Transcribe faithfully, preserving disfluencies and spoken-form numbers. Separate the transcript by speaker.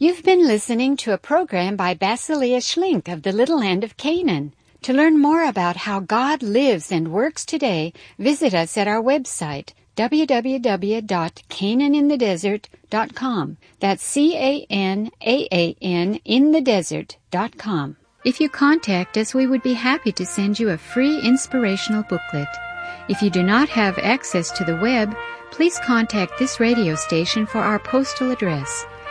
Speaker 1: You've been listening to a program by Basilia Schlink of the Little Land of Canaan. To learn more about how God lives and works today, visit us at our website, w w w dot canaan in the desert dot com. That's C A N A A N in the desert dot com. If you contact us, we would be happy to send you a free inspirational booklet. If you do not have access to the web, please contact this radio station for our postal address.